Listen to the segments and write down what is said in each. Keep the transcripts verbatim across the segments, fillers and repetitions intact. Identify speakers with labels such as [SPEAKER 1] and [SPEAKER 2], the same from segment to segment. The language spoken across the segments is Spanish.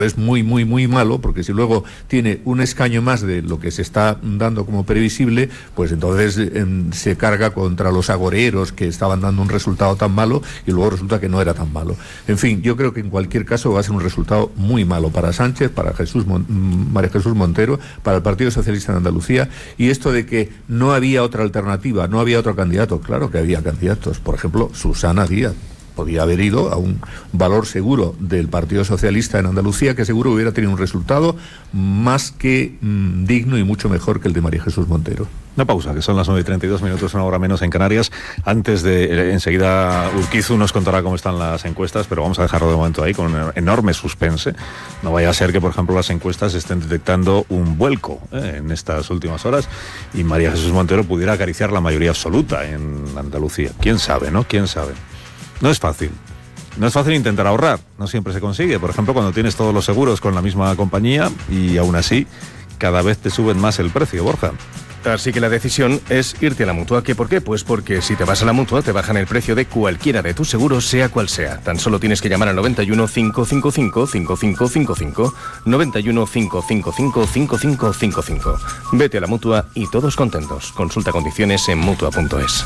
[SPEAKER 1] es muy, muy, muy malo, porque si luego tiene un escaño más de lo que se está dando como previsible, pues entonces eh, se carga contra los agoreros que estaban dando un resultado tan malo y luego resulta que no era tan malo. En fin, yo creo que en cualquier caso va a ser un resultado muy malo para Sánchez, para Jesús Mon- María Jesús Montero, para el Partido Socialista de Andalucía, y esto de que no había otra alternativa, no había otro candidato, claro que había candidatos, por ejemplo, Susana Díaz. Podía haber ido a un valor seguro del Partido Socialista en Andalucía, que seguro hubiera tenido un resultado más que mmm, digno y mucho mejor que el de María Jesús Montero.
[SPEAKER 2] Una pausa, que son las nueve y treinta y dos minutos, una hora menos en Canarias. Antes de, eh, enseguida, Urquizu nos contará cómo están las encuestas, pero vamos a dejarlo de momento ahí con un enorme suspense. No vaya a ser que, por ejemplo, las encuestas estén detectando un vuelco eh, en estas últimas horas y María Jesús Montero pudiera acariciar la mayoría absoluta en Andalucía. ¿Quién sabe, no? ¿Quién sabe? No es fácil. No es fácil intentar ahorrar. No siempre se consigue. Por ejemplo, cuando tienes todos los seguros con la misma compañía y aún así cada vez te suben más el precio, Borja.
[SPEAKER 3] Así que la decisión es irte a la Mutua. ¿Qué por qué? Pues porque si te vas a la Mutua te bajan el precio de cualquiera de tus seguros, sea cual sea. Tan solo tienes que llamar al noventa y uno, cinco cinco cinco, cinco cinco cinco cinco, noventa y uno, cinco cinco cinco, cinco cinco cinco cinco. Vete a la Mutua y todos contentos. Consulta condiciones en mutua punto es.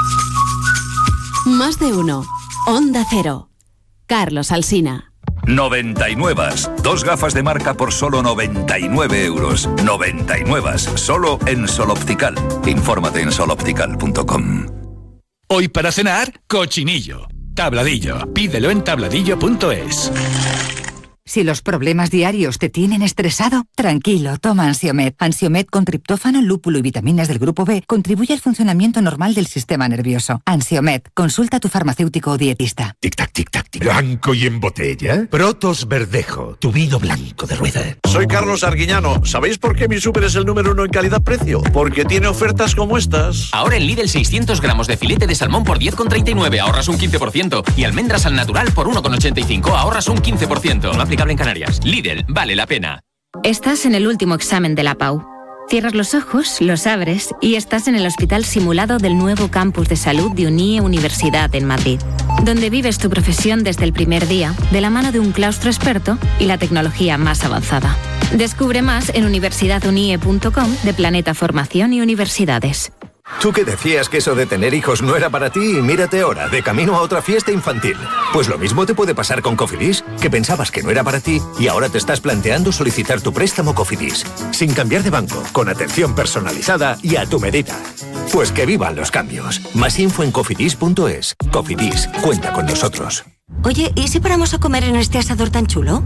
[SPEAKER 4] Más de uno. Onda Cero. Carlos Alsina.
[SPEAKER 5] noventa y nueve. Dos gafas de marca por solo noventa y nueve euros. noventa y nueve. Solo en Sol Optical. Infórmate en sol optical punto com.
[SPEAKER 6] Hoy para cenar, cochinillo. Tabladillo. Pídelo en tabladillo punto es.
[SPEAKER 7] Si los problemas diarios te tienen estresado, tranquilo, toma Ansiomed. Ansiomed con triptófano, lúpulo y vitaminas del grupo B contribuye al funcionamiento normal del sistema nervioso. Ansiomed, consulta a tu farmacéutico o dietista.
[SPEAKER 8] Tic-tac, tic-tac, tic. ¿Blanco y en botella? Protos Verdejo, tu vino blanco de rueda.
[SPEAKER 9] Soy Carlos Arguiñano. ¿Sabéis por qué mi súper es el número uno en calidad-precio? Porque tiene ofertas como estas.
[SPEAKER 10] Ahora en Lidl seiscientos gramos de filete de salmón por diez con treinta y nueve, ahorras un quince por ciento. Y almendras al natural por uno con ochenta y cinco, ahorras un quince por ciento. No aplicable en Canarias. Lidl, vale la pena.
[SPEAKER 11] Estás en el último examen de la P A U. Cierras los ojos, los abres y estás en el hospital simulado del nuevo campus de salud de Unie Universidad en Madrid, donde vives tu profesión desde el primer día, de la mano de un claustro experto y la tecnología más avanzada. Descubre más en universidad unie punto com de Planeta Formación y Universidades.
[SPEAKER 12] Tú que decías que eso de tener hijos no era para ti y mírate ahora, de camino a otra fiesta infantil. Pues lo mismo te puede pasar con Cofidis, que pensabas que no era para ti y ahora te estás planteando solicitar tu préstamo Cofidis. Sin cambiar de banco, con atención personalizada y a tu medida. Pues que vivan los cambios. Más info en cofidis punto es. Cofidis, cuenta con nosotros.
[SPEAKER 13] Oye, ¿y si paramos a comer en este asador tan chulo?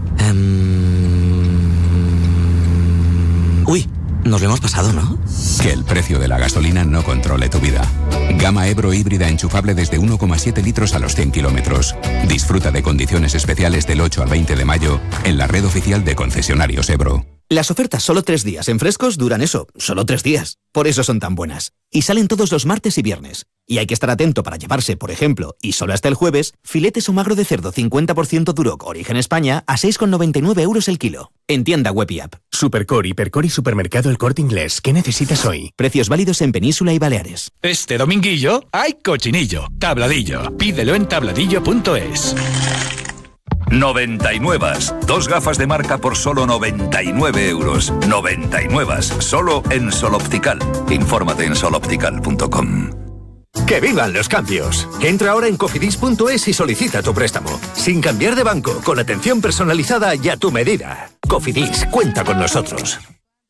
[SPEAKER 14] Um... Uy. Nos lo hemos pasado, ¿no?
[SPEAKER 15] Que el precio de la gasolina no controle tu vida. Gama Ebro híbrida enchufable desde uno coma siete litros a los cien kilómetros. Disfruta de condiciones especiales del ocho al veinte de mayo en la red oficial de concesionarios Ebro.
[SPEAKER 14] Las ofertas solo tres días en Frescos duran eso, solo tres días. Por eso son tan buenas. Y salen todos los martes y viernes. Y hay que estar atento para llevarse, por ejemplo, y solo hasta el jueves, filetes o magro de cerdo cincuenta por ciento Duroc Origen España a seis con noventa y nueve euros el kilo. En tienda web y app.
[SPEAKER 3] Supercore, Hipercore y Supermercado El Corte Inglés. ¿Qué necesitas hoy?
[SPEAKER 14] Precios válidos en Península y Baleares.
[SPEAKER 6] Este dominguillo hay cochinillo. Tabladillo. Pídelo en tabladillo punto es.
[SPEAKER 5] noventa y nueve. Dos gafas de marca por solo noventa y nueve euros. noventa y nueve. Solo en Sol Optical. Infórmate en sol optical punto com.
[SPEAKER 12] ¡Que vivan los cambios! Entra ahora en cofidis punto es y solicita tu préstamo. Sin cambiar de banco, con atención personalizada y a tu medida. Cofidis, cuenta con nosotros.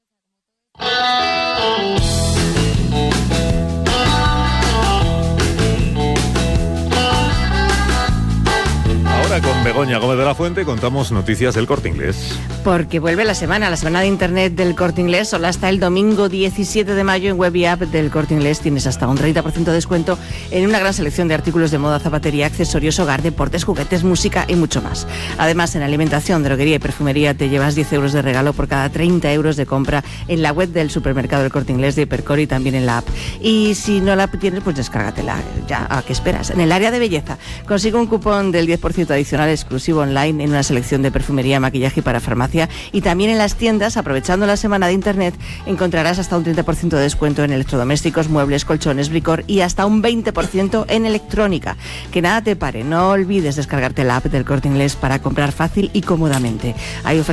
[SPEAKER 2] Ahora con Begoña Gómez de la Fuente contamos noticias del Corte Inglés.
[SPEAKER 16] Porque vuelve la semana, la semana de Internet del Corte Inglés, solo hasta el domingo diecisiete de mayo en web y app del Corte Inglés tienes hasta un treinta por ciento de descuento en una gran selección de artículos de moda, zapatería, accesorios, hogar, deportes, juguetes, música y mucho más. Además, en alimentación, droguería y perfumería te llevas diez euros de regalo por cada treinta euros de compra en la web del supermercado del Corte Inglés de Hipercore y también en la app. Y si no la tienes, pues descárgatela. Ya, ¿a qué esperas? En el área de belleza, consigue un cupón del diez por ciento adicional exclusivo online en una selección de perfumería, maquillaje y para farmacia, y también en las tiendas, aprovechando la semana de Internet, encontrarás hasta un treinta por ciento de descuento en electrodomésticos, muebles, colchones, bricor y hasta un veinte por ciento en electrónica. Que nada te pare, no olvides descargarte la app del Corte Inglés para comprar fácil y cómodamente. Hay ofertas